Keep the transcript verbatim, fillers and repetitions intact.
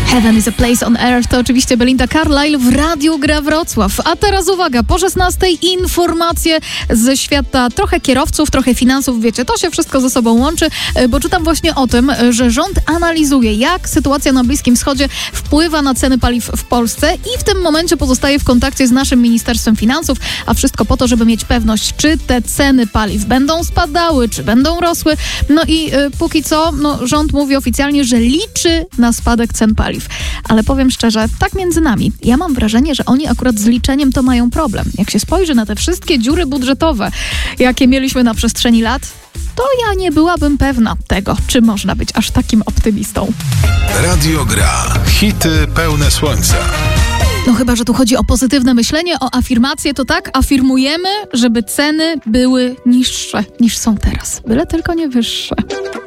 Heaven is a place on earth to oczywiście Belinda Carlisle w Radiu Gra Wrocław. A teraz uwaga, po szesnastej informacje ze świata trochę kierowców, trochę finansów. Wiecie, to się wszystko ze sobą łączy, bo czytam właśnie o tym, że rząd analizuje, jak sytuacja na Bliskim Wschodzie wpływa na ceny paliw w Polsce i w tym momencie pozostaje w kontakcie z naszym Ministerstwem Finansów, a wszystko po to, żeby mieć pewność, czy te ceny paliw będą spadały, czy będą rosły. No i y, póki co, no, rząd mówi oficjalnie, że liczy na spadek cen paliw. Ale powiem szczerze, tak między nami, ja mam wrażenie, że oni akurat z liczeniem to mają problem. Jak się spojrzy na te wszystkie dziury budżetowe, jakie mieliśmy na przestrzeni lat, to ja nie byłabym pewna tego, czy można być aż takim optymistą. Radio Gra. Hity pełne słońca. No chyba, że tu chodzi o pozytywne myślenie, o afirmację, to tak, afirmujemy, żeby ceny były niższe niż są teraz. Byle tylko nie wyższe.